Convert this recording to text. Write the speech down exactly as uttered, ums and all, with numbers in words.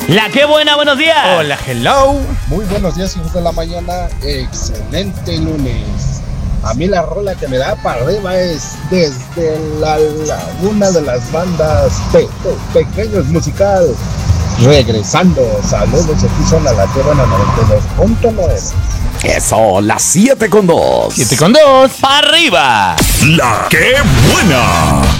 La que buena, buenos días. Hola, hello. Muy buenos días, hijos de la mañana. Excelente lunes. A mí la rola que me da para arriba es Desde la Laguna de las Bandas Pe- Pe- Pequeños Musical. Regresando, saludos, aquí son a la que buena noventa y dos punto nueve. Eso, las siete con dos. siete con dos. ¡Para arriba! La que buena.